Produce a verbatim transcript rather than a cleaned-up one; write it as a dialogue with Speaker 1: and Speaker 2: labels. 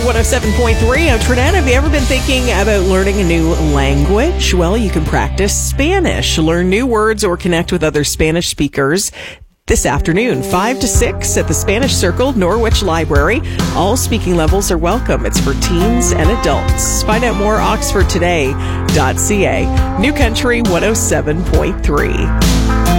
Speaker 1: one oh seven point three. I'm Trinette. Have you ever been thinking about learning a new language? Well, you can practice Spanish, learn new words, or connect with other Spanish speakers this afternoon, five to six at the Spanish Circle, Norwich Library. All speaking levels are welcome. It's for teens and adults. Find out more, oxford today dot c a. New Country one oh seven point three.